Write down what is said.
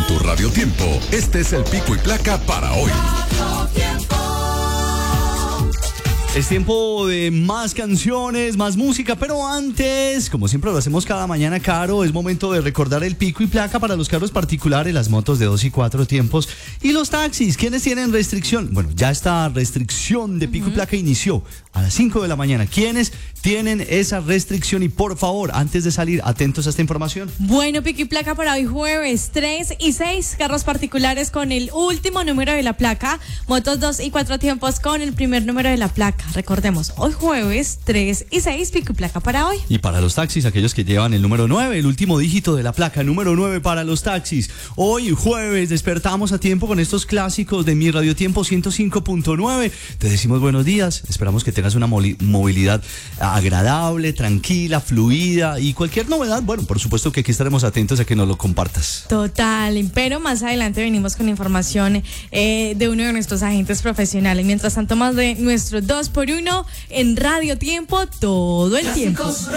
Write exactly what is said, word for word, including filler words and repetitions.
En tu Radio Tiempo, este es el pico y placa para hoy. Es tiempo de más canciones, más música, pero antes, como siempre lo hacemos cada mañana, Caro, es momento de recordar el pico y placa para los carros particulares, las motos de dos y cuatro tiempos y los taxis. ¿Quiénes tienen restricción? Bueno, ya esta restricción de pico uh-huh. y placa inició a las cinco de la mañana. ¿Quiénes tienen esa restricción? Y por favor, antes de salir, atentos a esta información. Bueno, pico y placa para hoy jueves tres y seis, carros particulares con el último número de la placa, motos dos y cuatro tiempos con el primer número de la placa. Recordemos, hoy jueves tres y seis, pico y placa para hoy. Y para los taxis, aquellos que llevan el número nueve, el último dígito de la placa, número nueve para los taxis. Hoy jueves despertamos a tiempo con estos clásicos de Mi Radio Tiempo ciento cinco punto nueve. Te decimos buenos días, esperamos que tengas una movilidad agradable, tranquila, fluida y cualquier novedad, bueno, por supuesto que aquí estaremos atentos a que nos lo compartas. Total, pero más adelante venimos con información eh, de uno de nuestros agentes profesionales. Mientras tanto, más de nuestro dos por uno en Radio Tiempo todo el tiempo.